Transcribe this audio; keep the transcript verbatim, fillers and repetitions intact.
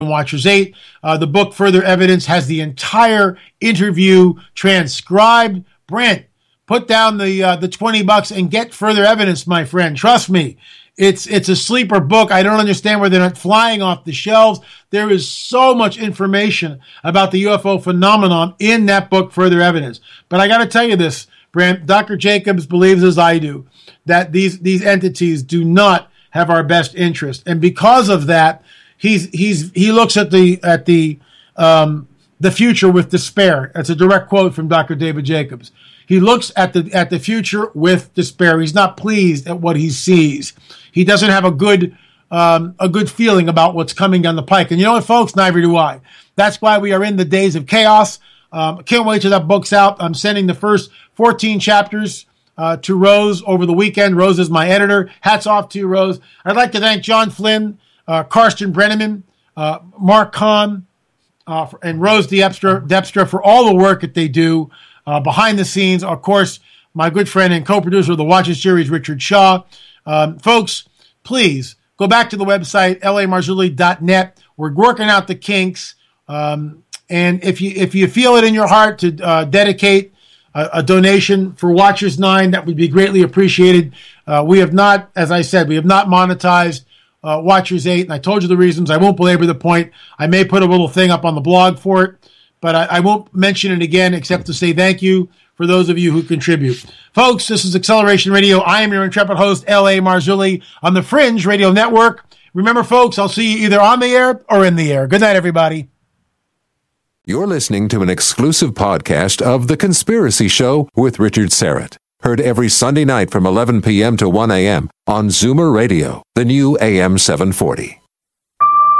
Watchers eight. Uh, the book, Further Evidence, has the entire interview transcribed. Brent, put down the uh, the twenty bucks and get Further Evidence, my friend. Trust me, it's it's a sleeper book. I don't understand why they're not flying off the shelves. There is so much information about the U F O phenomenon in that book, Further Evidence. But I got to tell you this, Brent, Doctor Jacobs believes, as I do, that these these entities do not have our best interest, and because of that, He's he's he looks at the at the um, the future with despair. That's a direct quote from Doctor David Jacobs. He looks at the at the future with despair. He's not pleased at what he sees. He doesn't have a good um, a good feeling about what's coming down the pike. And you know what, folks? Neither do I. That's why we are in the days of chaos. Um, can't wait till that book's out. I'm sending the first fourteen chapters uh, to Rose over the weekend. Rose is my editor. Hats off to you, Rose. I'd like to thank John Flynn, Uh, Karsten Brenneman, uh, Mark Kahn, uh, and Rose Diepstra, Diepstra for all the work that they do uh, behind the scenes. Of course, my good friend and co-producer of the Watch It series, Richard Shaw. Um, folks, please go back to the website, L A Marzulli dot net. We're working out the kinks. Um, and if you if you feel it in your heart to uh, dedicate a, a donation for Watchers nine, that would be greatly appreciated. Uh, we have not, as I said, we have not monetized Uh, Watchers eight, and I told you the reasons. I won't belabor the point. I may put a little thing up on the blog for it, but I, I won't mention it again except to say thank you for those of you who contribute. Folks, this is Acceleration Radio. I am your intrepid host, L A Marzulli, on the Fringe Radio Network. Remember, folks, I'll see you either on the air or in the air. Good night, everybody. You're listening to an exclusive podcast of The Conspiracy Show with Richard Syrett. Heard every Sunday night from eleven p.m. to one a.m. on Zoomer Radio, the new A M seven forty.